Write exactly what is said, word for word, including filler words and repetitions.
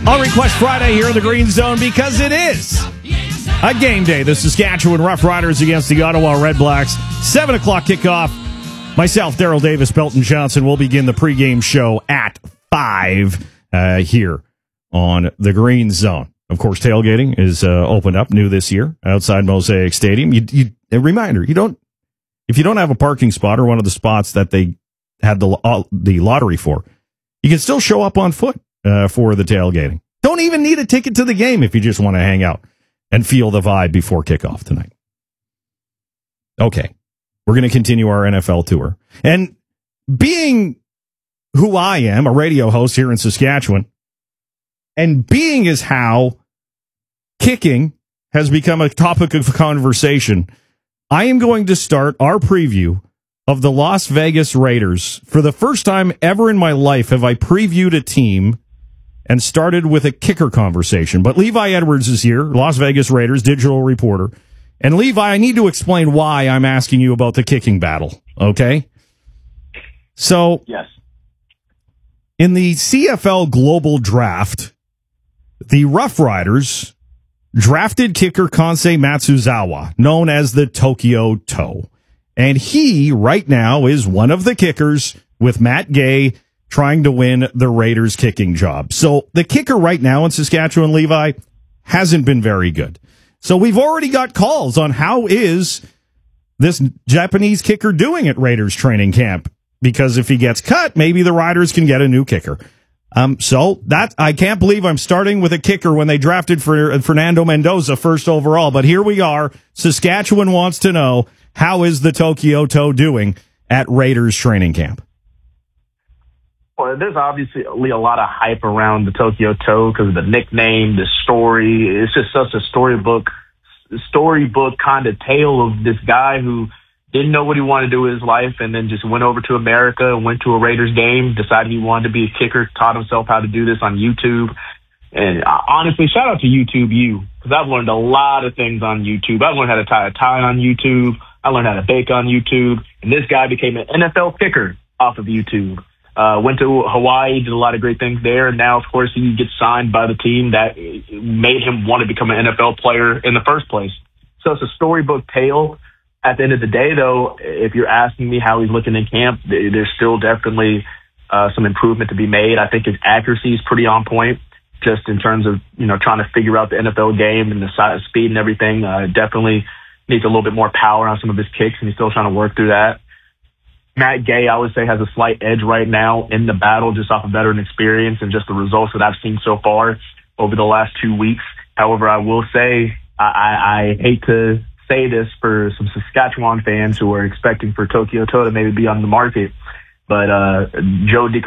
On Request Friday here in the Green Zone because it is a game day. The Saskatchewan Roughriders against the Ottawa Redblacks. seven o'clock kickoff. Myself, Daryl Davis, Belton Johnson will begin the pregame show at five uh, here on the Green Zone. Of course, tailgating is uh, opened up new this year outside Mosaic Stadium. You, you, a reminder, you don't if you don't have a parking spot or one of the spots that they had the uh, the lottery for, you can still show up on foot uh, for the tailgating. Don't even need a ticket to the game if you just want to hang out and feel the vibe before kickoff tonight. Okay, we're going to continue our N F L tour. And being who I am, a radio host here in Saskatchewan, and being is how kicking has become a topic of conversation, I am going to start our preview of the Las Vegas Raiders. For the first time ever in my life have I previewed a team and started with a kicker conversation. But Levi Edwards is here, Las Vegas Raiders digital reporter. And Levi, I need to explain why I'm asking you about the kicking battle, okay? So, yes. In the C F L Global Draft, the Roughriders drafted kicker Kansei Matsuzawa, known as the Tokyo Toe. And he, right now, is one of the kickers with Matt Gay trying to win the Raiders kicking job. So the kicker right now in Saskatchewan, Levi, hasn't been very good. So we've already got calls on how is this Japanese kicker doing at Raiders training camp? Because if he gets cut, maybe the Riders can get a new kicker. Um, so that I can't believe I'm starting with a kicker when they drafted for Fernando Mendoza first overall. But here we are. Saskatchewan wants to know, how is the Tokyo Toe doing at Raiders training camp? Well, there's obviously a lot of hype around the Tokyo Toe because of the nickname, the story. It's just such a storybook, storybook kind of tale of this guy who didn't know what he wanted to do with his life and then just went over to America and went to a Raiders game, decided he wanted to be a kicker, taught himself how to do this on YouTube. And uh, honestly, shout out to YouTube U, because I've learned a lot of things on YouTube. I learned how to tie a tie on YouTube. I learned how to bake on YouTube. And this guy became an N F L kicker off of YouTube. Uh, went to Hawaii, did a lot of great things there. And now, of course, he gets signed by the team that made him want to become an N F L player in the first place. So it's a storybook tale. At the end of the day, though, if you're asking me how he's looking in camp, there's still definitely uh, some improvement to be made. I think his accuracy is pretty on point, just in terms of, you know, trying to figure out the N F L game and the size, speed and everything. Uh, definitely needs a little bit more power on some of his kicks, and he's still trying to work through that. Matt Gay, I would say, has a slight edge right now in the battle just off of veteran experience and just the results that I've seen so far over the last two weeks. However, I will say I, I, I hate to say this for some Saskatchewan fans who are expecting for Tokyo Toe to maybe be on the market, but uh, Joe